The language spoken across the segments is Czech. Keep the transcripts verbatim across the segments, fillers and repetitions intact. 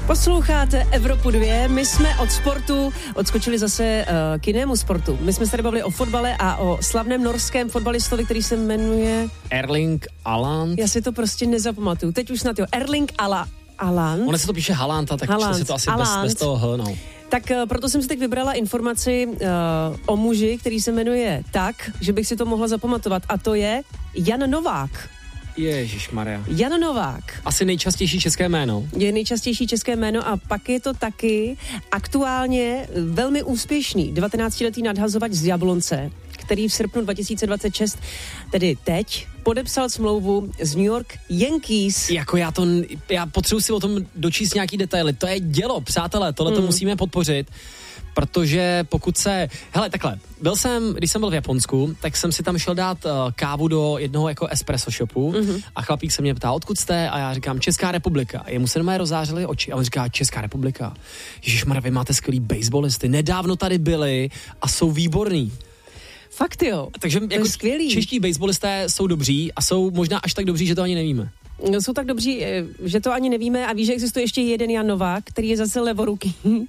Posloucháte Evropu dva, my jsme od sportu odskočili zase uh, k jinému sportu. My jsme se tady bavili o fotbale a o slavném norském fotbalistovi, který se jmenuje... Erling Haaland. Já si to prostě nezapamatuju. Teď už snad jo. Erling Ala... Haaland. Ono se to píše Haaland, tak Haaland. se to asi bez, bez toho H, no. Tak uh, proto jsem si teď vybrala informaci uh, o muži, který se jmenuje tak, že bych si to mohla zapamatovat. A to je Jan Novák. Ježišmarja. Jan Novák. Asi nejčastější české jméno. Je nejčastější české jméno a pak je to taky aktuálně velmi úspěšný devatenáctiletý nadhazovač z Jablonce, který v srpnu dva tisíce dvacet šest, tedy teď, podepsal smlouvu z New York Yankees. Jako já to, já potřebuji si o tom dočíst nějaký detaily. To je dělo, přátelé, tohle to mm. musíme podpořit. Protože pokud se, hele takhle, byl jsem, když jsem byl v Japonsku, tak jsem si tam šel dát uh, kávu do jednoho jako espresso shopu mm-hmm. a chlapík se mě ptá, odkud jste? A já říkám Česká republika. A jemu se doma rozářily oči a on říká Česká republika. Ježišmarja, vy máte skvělý baseballisty, nedávno tady byli a jsou výborní. Fakt jo, takže to jako je skvělý. Čeští baseballisté jsou dobří a jsou možná až tak dobří, že to ani nevíme. Jsou tak dobří, že to ani nevíme a víš, že existuje ještě jeden Jan Novák, který je zase levoruký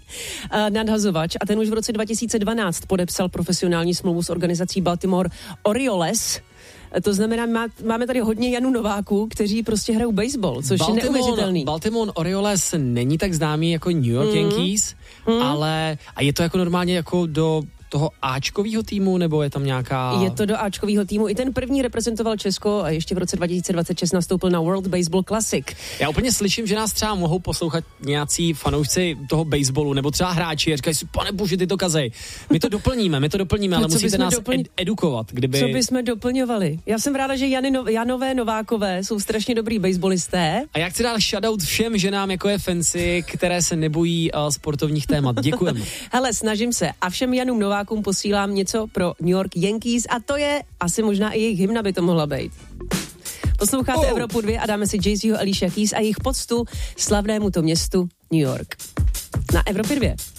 nadhazovač a ten už v roce dva tisíce dvanáct podepsal profesionální smlouvu s organizací Baltimore Orioles. To znamená, má, máme tady hodně Janů Nováků, kteří prostě hrajou baseball, což Baltimore, je neuvěřitelný. Baltimore Orioles není tak známý jako New York mm. Yankees, mm. ale a je to jako normálně jako do toho áčkovýho týmu, nebo je tam nějaká... Je to do áčkovýho týmu. I ten první reprezentoval Česko a ještě v roce dva tisíce dvacet šest nastoupil na World Baseball Classic. Já úplně slyším, že nás třeba mohou poslouchat nějací fanoušci toho baseballu, nebo třeba hráči a říkají si, pane bože, ty to kazej. My to doplníme, my to doplníme, ale musíte nás doplň... ed- edukovat. Kdyby... Co bychom doplňovali? Já jsem ráda, že Jany no... Janové Novákové jsou strašně dobrý baseballisté. A já chci dát shoutout všem ženám, jako je Fancy, které se nebojí uh, sportovních témat. Děkujeme. Hele, snažím se. A všem Janům Novákům posílám něco pro New York Yankees a to je asi možná i jejich hymna by to mohla být. Posloucháte oh. Evropu dva a dáme si Jay-Zho, Alicia Keys a jejich poctu slavnému to městu New York. Na Evropě dva.